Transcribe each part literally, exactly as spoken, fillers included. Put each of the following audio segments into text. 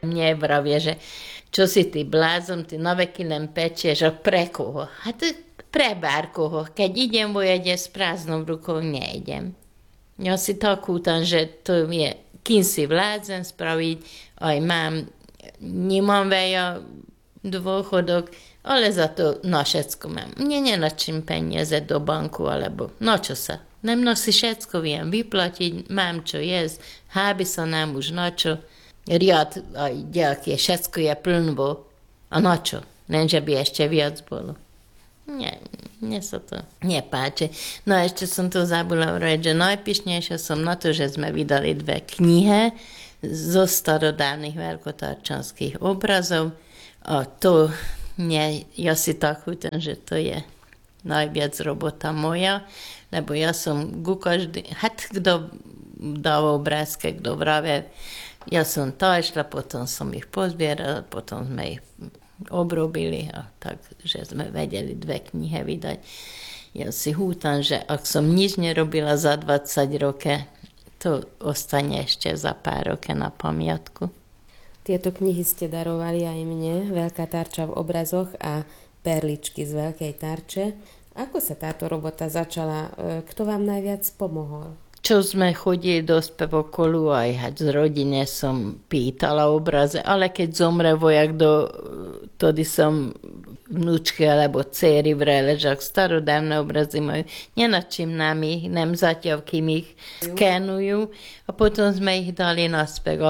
Mne vravie, že čo si ty blázon, ty na veky len pečieš, a pre koho? A to pre bárkoho. Keď idem vojade s prázdnou rukou, nejdem. Ja si tak hútam, že to je, kým si vládzem spraviť, aj mám, nemám veľa dôchodok, ale za to na všetko mám. Mne nenačím peniaze do banku, alebo no čo sa. Nemno si všetko viem vyplatiť, mám čo jesť, hábi sa nám už na čo. Riad aj ďaké, všetko je plnvo. A na čo? Lenže by ešte viac bolo. Nie, mne sa to nepáči. No a ešte som to zabula hovoriť, že najpyšnejšia som na to, že sme vydali dve knihy zo starodávnych veľkotarčanských obrazov. A to, nie, ja si tak chutám, že to je najviac robota moja, lebo ja som ku každý, hát kto dá obrázky, kto vraví, ja som to išla, potom som ich pozbierala, potom sme ich obrobili a tak, že sme vedeli dve knihy vydať. Ja si hútam, že ak som nič nerobila za dvadsať rokov, to ostane ešte za pár rokov na pamiatku. Tieto knihy ste darovali aj mne, Veľká tarča v obrazoch a Perličky z Veľkej tarče. Ako sa táto robota začala? Kto vám najviac pomohol? Čo sme chodili do spevokolu, aj z rodine som pýtala obraze, ale keď zomre vojak, do, tody som vnúčky alebo dcery vrele, že ak starodávne obrazy majú, nenačím nám ich, nem zatiaľ, kým ich skenujú a potom sme ich dali na spev.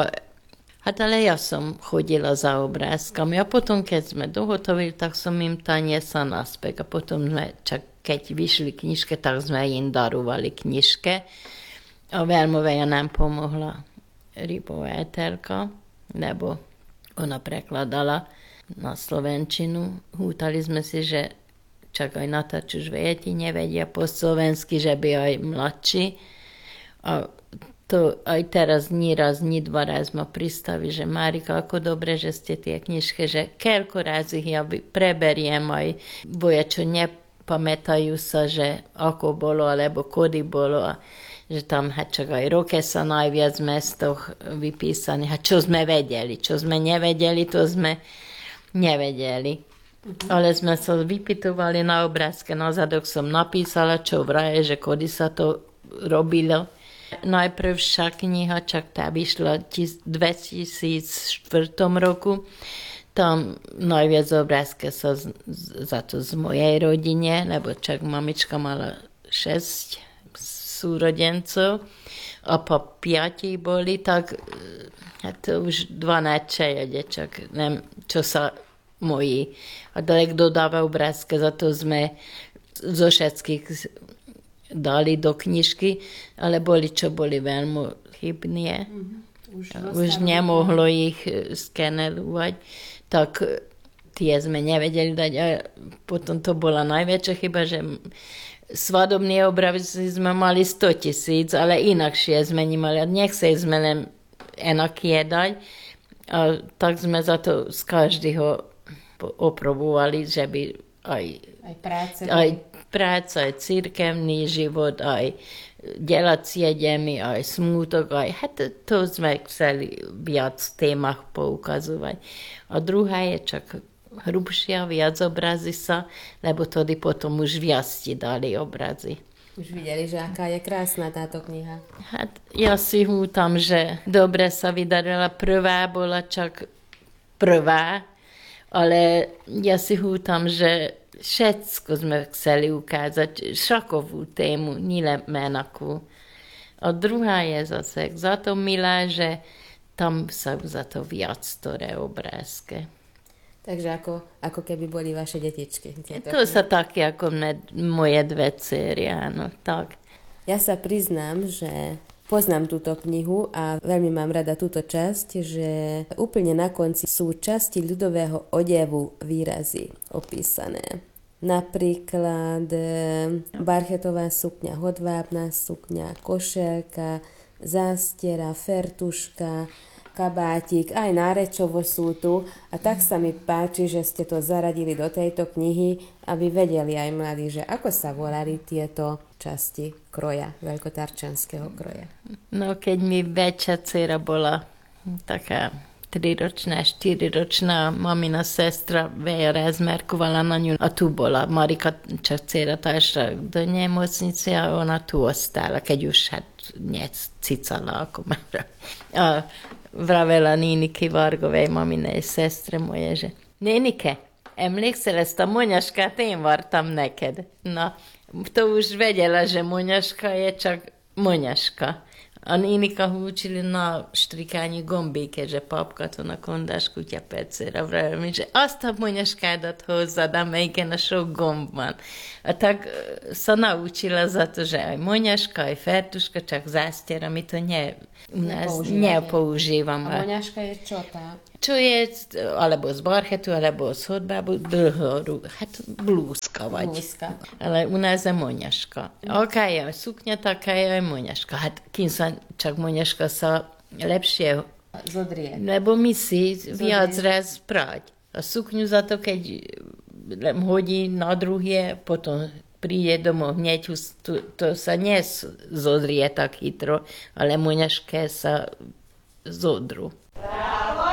A ale ja som chodila za obrázkami a potom, keď sme dohotovili, tak som im taniesla na spev a potom sme, čak keď vyšli knižke, tak sme im darovali knižke. A veľmi veľa nám pomohla Rybová Etelka, lebo ona prekladala na slovenčinu. Hútali sme si, že čak aj Natáč už vieti, nevedia po slovensky, že by aj mladší. A to aj teraz ni raz, ni dva raz ma pristaví, že Marika, ako dobre, že ste tie knižky, že keľko raz ich ja preberiem aj boja, čo nepamätajú sa, že ako bolo, alebo kody bolo. A že tam čak aj roke sa najviac v mestoch vypísaní. A čo sme vedeli? Čo sme nevedeli, to sme nevedeli. Uh-huh. Ale sme sa vypytovali na obrázke. Na zadok som napísala, čo vraje, že kedy sa to robilo. Najprv však kniha, čak tá vyšla v dvetisícštyri roku. Tam najviac obrázke sa z, za to z mojej rodine, lebo čak mamička mala šesť súrodencov a po piati boli, tak to už dvanásť čajadečok, neviem, čo sa moji. A dalek dodáva obrázky, za to sme zo všetkých dali do knižky, ale boli, čo boli veľmi chybné. Mm-hmm. Už, už nemohlo ich skenelovať, tak tie sme nevedeli dať. A potom to bola najväčšia chyba, že svadobný obrazy sme mali sto tisíc, ale inakšie sme nemali. Nech sa sme len enakie dať. A tak sme za to z každého oprobovali, že by aj, aj práce, aj práca, aj cirkevný život, aj delacie demy, aj smútok, aj to, to sme chceli viac v témach poukazovať. A druhá je čak hrubšia, viac obrazy sa, lebo tedy potom už viac ti dali obrazy. Už videli, že aká je krásna táto kniha. Ja si hútam, že dobre sa vydarila. Prvá bola čak prvá, ale ja si hútam, že všetko sme chceli ukázať, šakovú tému, nielen menakú. A druhá je zase za to milá, že tam sa za to viac ktoré obrázky. Takže ako, ako keby boli vaše detičky. To sa také ako mne, moje dve dcery, áno, tak. Ja sa priznám, že poznám túto knihu a veľmi mám rada túto časť, že úplne na konci sú časti ľudového odevu výrazy opísané. Napríklad barchetová sukňa, hodvábna sukňa, košelka, zástiera, fertuška, kabátik, aj nárečovo sú tu a tak sa mi páči, že ste to zaradili do tejto knihy, aby vedeli aj mladí, že ako sa volali tieto časti kroja, veľkotarčanského kroja. No keď mi väčšia dcera bola taká triročná, štyriročná mamina sestra veja razmerkovala na nju, a tu bola Marika čak cijela tašla do nemocnice, a ona tu ostala, keď už hát njec cicala, ako mara. A vravela Niniki Vargovej, maminej sestre moje, že Nénike, emlékszel, ezt a monyaskát én vartam neked? Na, to už vedela, že monyaska je čak monyaška. A Ninika učili na štrikányi gombéke, že papka to na kondás kutya percére vrajom, že azt a monyaškádat hozzad, amelyiken a sok gomb van. A tak sa naučila za to, že aj monyaška, aj fertuška, čak zástier, my to ne, u nás nepoužívame. A monyaška je čo tá? Čo je, alebo z barchetu, alebo z hodbábu, dlhorú, hát blúzka vagy. Blúzka. Ale u nás je monyaška. Aká je sukňa, taká je aj monyaška. Hát kým sa čak monyaška sa lepšie zodrie. Lebo my si viac raz prať. A sukňu za to, keď hodí na druhé, potom príde domov hneď, to, to sa nezodrie tak hitro, ale monyaške sa zodru.